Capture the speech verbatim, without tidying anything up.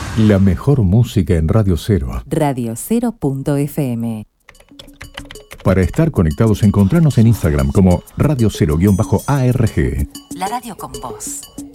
La mejor música en Radio Cero. Radio Cero punto F M. Para estar conectados, encontrarnos en Instagram como Radio Cero-A R G. La radio con vos.